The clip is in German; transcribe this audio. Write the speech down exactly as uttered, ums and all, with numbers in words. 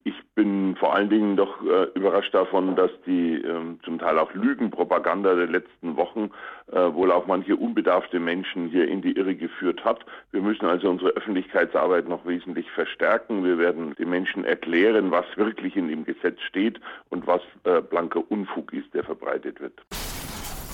Ich bin vor allen Dingen doch äh, überrascht davon, dass die äh, zum Teil auch Lügenpropaganda der letzten Wochen äh, wohl auch manche unbedarfte Menschen hier in die Irre geführt hat. Wir müssen also unsere Öffentlichkeitsarbeit noch wesentlich verstärken. Wir werden den Menschen erklären, was wirklich in dem Gesetz steht und was äh, blanker Unfug ist, der verbreitet wird.